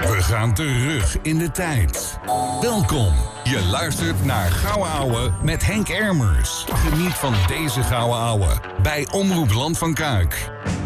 We gaan terug in de tijd. Welkom. Je luistert naar Gouden Ouwe met Henk Ermers. Geniet van deze Gouden Ouwe bij Omroep Land van Kuik.